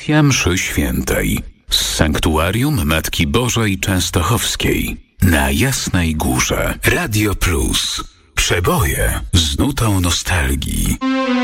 Audycja mszy świętej z Sanktuarium Matki Bożej Częstochowskiej na Jasnej Górze. Radio Plus. Przeboje z nutą nostalgii.